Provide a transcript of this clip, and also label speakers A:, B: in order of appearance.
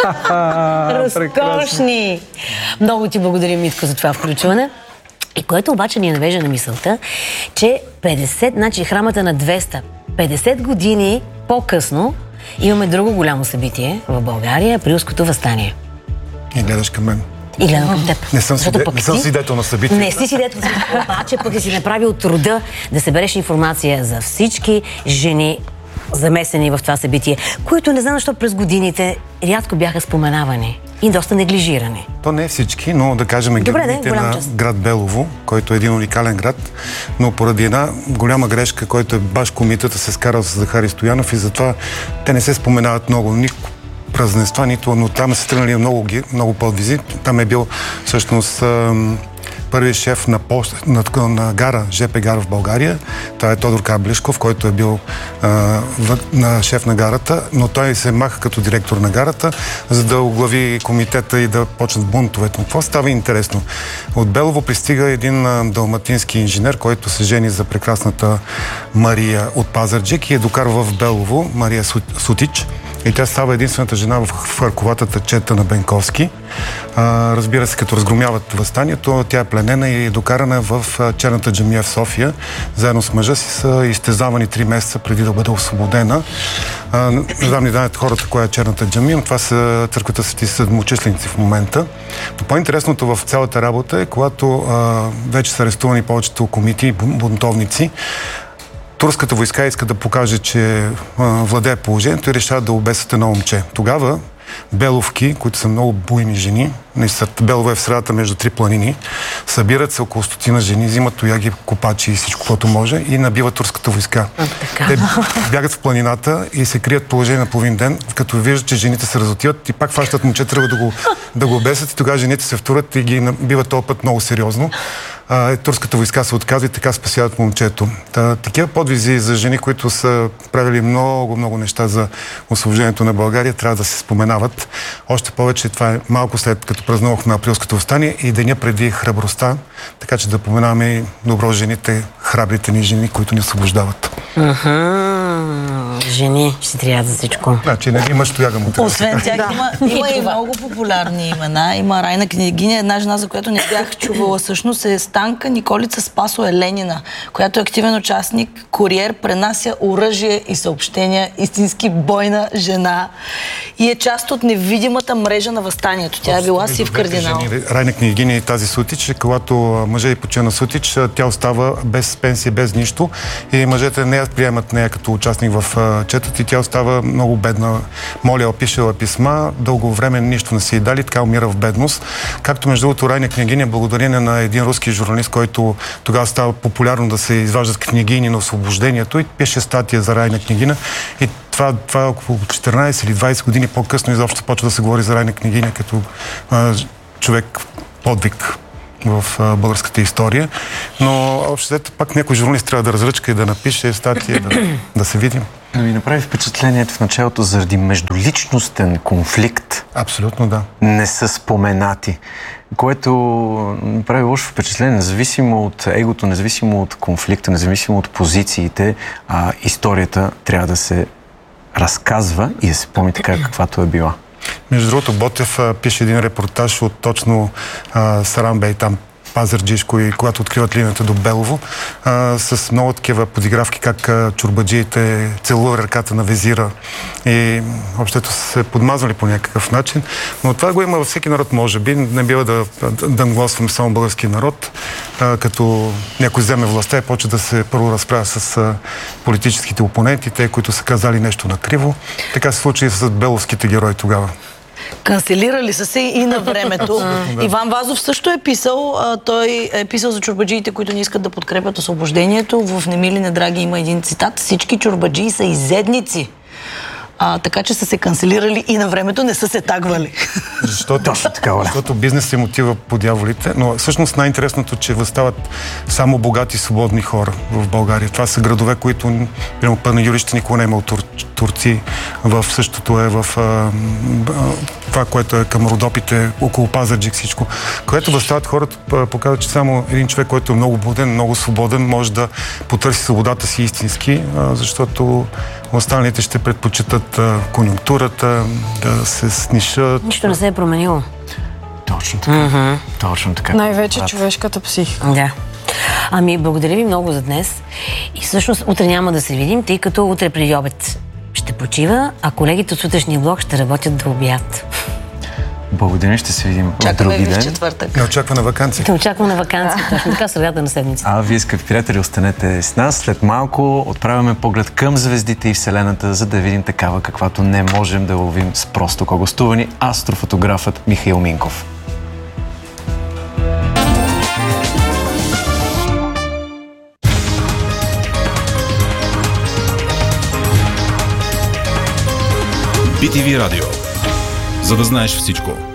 A: Разкошни! Много ти благодарим, Митко, за това включване. И което обаче ни навежда на мисълта, че 50, значи храмата на 200, 50 години по-късно имаме друго голямо събитие в България, Априлското въстание.
B: И гледаш към мен.
A: И гледам към теб.
B: Не съм свидетел на събитие.
A: Не си свидетел на събитие, обаче пък си направил труда да събереш информация за всички жени, замесени в това събитие, които не знам защо през годините рядко бяха споменавани и доста неглижирани.
B: То не е всички, но да кажем героите на град Белово, който е един уникален град, но поради една голяма грешка, който е баш комитета се скарал с Захари Стоянов и затова те не се споменават много. Никога празненства, нито, но там са тръгнали много подвизи. Там е бил всъщност първият шеф на гара, ЖП гара в България. Това е Тодор Каблешков, който е бил шеф на гарата, но той се маха като директор на гарата, за да оглави комитета и да почнат бунтовете. Но какво става интересно? От Белово пристига един далматински инженер, който се жени за прекрасната Мария от Пазарджик и е докарва в Белово, Мария Сутич. И тя става единствената жена в фарковатата чета на Бенковски. Разбира се, като разгромяват въстанието, тя е пленена и е докарана в черната джамия в София. Заедно с мъжа си са изтезавани 3 месеца преди да бъде освободена. Не знам ли знаят хората коя е черната джамия, но това са църквата Свети Седмочисленици в момента. Но по-интересното в цялата работа е, когато вече са арестувани повечето комити и бунтовници, турската войска иска да покаже, че владее положението и решават да обесят едно момче. Тогава беловки, които са много буйни жени, Белово е в средата между 3 планини, събират се около 100 жени, взимат тояги, копачи и всичко, което може и набиват турската войска. Те бягат в планината и се крият положение на половин ден, като виждат, че жените се разотиват и пак фащат момче, трябва да го обесят и тогава жените се втурят и ги набиват този път много сериозно. Турската войска се отказва и така спасяват момчето. Такива подвизи за жени, които са правили много неща за освобождението на България, трябва да се споменават. Още повече това е малко след като празнувах на Априлското въстание и деня преди храбростта, така че да поменаваме и добро жените, храбрите ни жени, които ни освобождават.
A: Жени ще трябва за всичко.
B: Значи не имаш тояга му.
C: Освен тях има и много популярни имена. Има Райна Княгиня, една жена, за която не бях чувала всъщност, е Станка Николица Спасо Еленина, която е активен участник, куриер, пренася оръжие и съобщения, истински бойна жена и е част от невидимата мрежа на въстанието. Тя е била сив кардинал.
B: Райна Княгиня и тази Сутич, когато мъжът и почина Сутич, тя остава без пенсия, без нищо и мъжете не я приемат нея като участник в четът и тя остава много бедна. Моля, пишела писма, дълго време нищо не си дали, така умира в бедност. Както между другото Райна Княгиня, благодарение на един руски журналист, който тогава става популярно да се изваждат княгини на освобождението и пише статия за Райна Княгиня. И това около 14 или 20 години по-късно изобщо почва да се говори за Райна Княгиня като човек подвиг в българската история. Но общо пак някой журналист трябва да разръчка и да напише статия, да се видим.
D: Ми направи впечатлението в началото заради междуличностен конфликт.
B: Абсолютно, да.
D: Не са споменати. Което прави лошо впечатление, независимо от егото, независимо от конфликта, независимо от позициите, историята трябва да се разказва и да се помни така, каквато е била.
B: Между другото, Ботев пише един репортаж от точно Саранбей, там Пазарджишко и когато откриват линията до Белово, с много такива подигравки, как чорбаджиите целуват ръката на везира и общото са се подмазвали по някакъв начин. Но това го има във всеки народ, може би. Не бива да гласваме само български народ, като някой вземе властта и почва да се първо разправя с политическите опоненти, те, които са казали нещо накриво. Така се случи и с беловските герои тогава.
C: Канцелирали са се и на времето. Иван Вазов също е писал. Той е писал за чорбаджиите, които не искат да подкрепят освобождението. В Немили Недраги има един цитат. Всички чорбаджии са изедници. Така че са се канцелирали и на времето не са се тагвали.
B: Защото бизнес им отива по дяволите, но всъщност най-интересното, че възстават само богати, свободни хора в България. Това са градове, които, примерно, Панагюрище никога не е имал турци. В същото е в това, което е към Родопите, около Пазарджик, всичко. Когато възстават хората, показва, че само един човек, който е много буден, много свободен, може да потърси свободата си истински, защото останалите ще предпочитат конюнктурата, да се снишат.
A: Нищо не се е променило.
D: Точно така. Точно така.
E: Най-вече човешката психика.
A: Да. Ами, благодаря ви много за днес. И всъщност утре няма да се видим, тъй като утре преди обед ще почива, а колегите от сутрешния блок ще работят до обяд.
D: Благодаря, ще се видим в други ден.
C: Четвъртък.
B: Неочаквана ваканция.
A: Неочаквана ваканция, точно така, средата на седмица.
D: А вие, скъпи приятели, останете с нас. След малко отправяме поглед към звездите и Вселената, за да видим такава, каквато не можем да ловим с просто око. Гостува ни астрофотографът Михаил Минков.
F: BTV Радио. За да знаеш всичко.